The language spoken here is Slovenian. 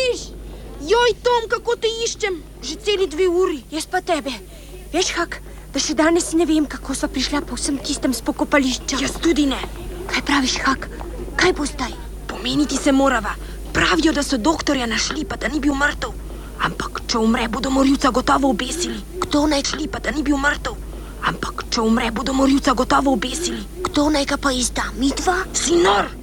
vidiš? Joj, Tom, kako te iščem. Že celi 2 uri. Jaz pa tebe. Veš, Hak, da še danes ne vem, kako sva prišla po vsem tistem s pokopališča. Jaz tudi ne. Kaj praviš, Hak? Kaj bo zdaj? Pomeniti se morava. Pravijo, da so doktorja našli, pa da ni bil mrtev. Ampak, če umre, bodo morilca gotovo obesili. Kdo naj Šli pa, da ni bil mrtev. Ampak, če umre, bodo morilca gotovo obesili. Kdo naj ga pa izda? Mi dva? Si nor!